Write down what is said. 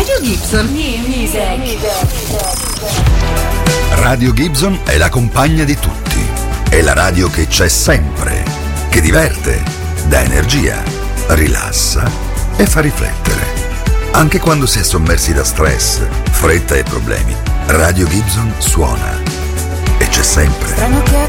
Radio Gibson Music. Radio Gibson è la compagna di tutti. È la radio che c'è sempre, che diverte, dà energia, rilassa e fa riflettere. Anche quando si è sommersi da stress, fretta e problemi, Radio Gibson suona. E c'è sempre. Strano che